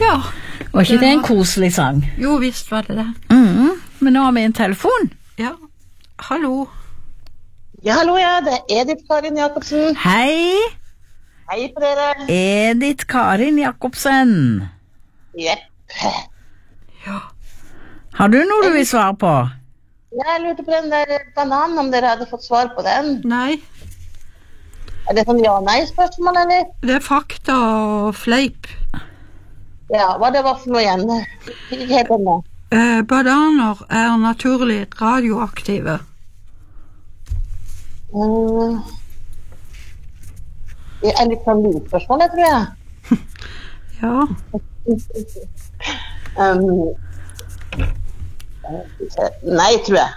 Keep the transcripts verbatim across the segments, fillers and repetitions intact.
Ja. Var ikke det, det en koselig sang? Jo, visst var det det. Mm, men nå har vi en telefon. Ja. Hallo. Ja, hallo, ja. Det er Edith Karin Jacobsen. Hei. Hei på dere. Edith Karin Jacobsen. Jepp. Ja. Har du noe du vil svare på? Jeg lurte på den der bananen, om dere hadde fått svar på den. Nei. Er det sånn ja-nei-spørsmål, eller? Det er fakta og fleip. Ja, hva det var for noe igjen? Ikke helt ennå. Eh, bananer er naturlig radioaktive. Mm. Det er litt sånn lydspørsmål, tror jeg. Ja. um, nei, tror jeg.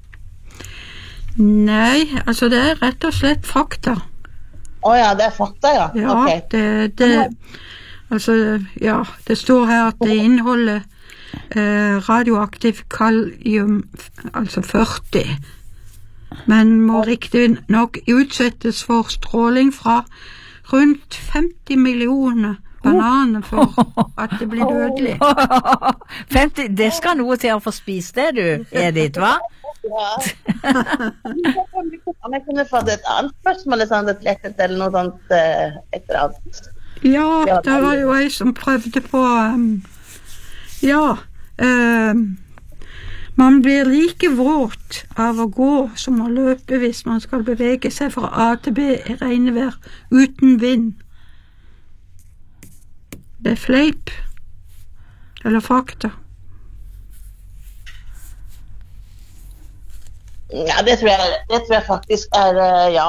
Nei, altså det er rett og slett fakta. Åja, det er fakta, ja. Ja, okay. det, det, altså, ja, det står her at det inneholder eh, radioaktiv kalium, altså førti, men må riktig nok utsettes for stråling fra rundt femti millioner bananer for at det blir dødelig. femti, det skal noe til å få spise det, du, Edith, hva? Ja. Om jeg kunne fått et annet spørsmål, sånn, et lettet eller noe sånt, et eller annet. Ja, det var jo jeg som prøvde på, um, ja, um, man blir like våt av å gå som å løpe hvis man skal bevege seg fra A til B i regnvær uten vind. Det er fleip, eller fakta. Ja, det tror jeg, det tror jeg faktisk er, uh, ja.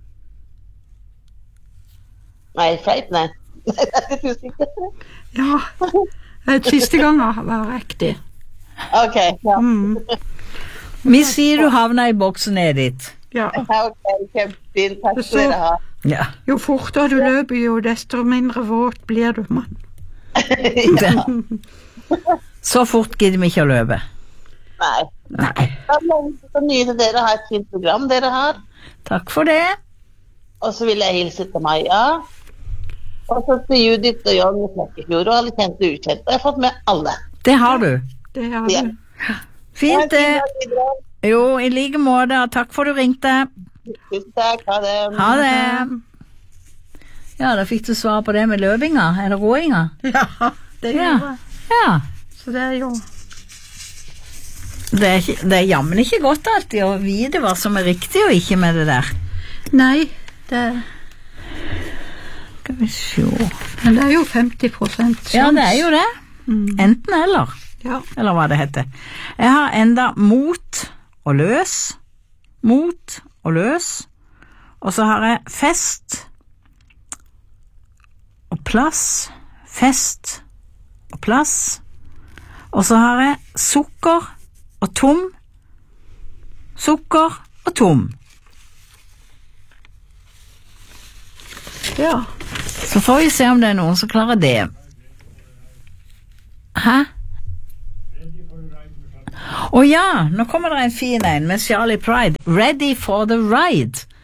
Nei, fleip, nei. Det er litt usikkert. Ja, et siste gang var riktig. Ok, ja. Mm. Vi sier du havner i boksen, Edith. Ja. Ok, kjempefint, takk skal dere ha. Ja. Jo fortere du løper, jo desto mindre våt blir du, mann. Ja. Så fort gidder vi ikke å løpe. Nei. Nei. Da må vi så nye til dere, ha et fint program dere har. Takk for det. Og så vil jeg hilse til Maja. Og så til Judith og Jon i Flekkefjord, og alle kjente og ukjente. Jeg har fått med alle. Det har du. Det har Ja. du. Fint det. Jo, i like måte. Takk for du ringte. Tusen takk, ha det. Ha det. Ja, da fikk du svar på det med løpinga, eller råinga. Ja, det Ja. gjør jeg. Ja. Så det er jo... Det er, ikke, det er jammen ikke godt alltid å vite hva som er riktig og ikke med det der. Nei, det... Skal vi se. Men det er jo femti prosent sjans. Ja, det er jo det. Mm. Enten eller. Ja. Eller hva det heter. Jeg har enda mot og løs, mot og løs, og så har jeg fest og plass, fest og plass, og så har jeg sukker og tom, sukker og tom. Ja. Så får vi se om det er noen som klarer det. Hæ? Å ja, nå kommer det en fin en med Charlie Pride. Ready for the ride.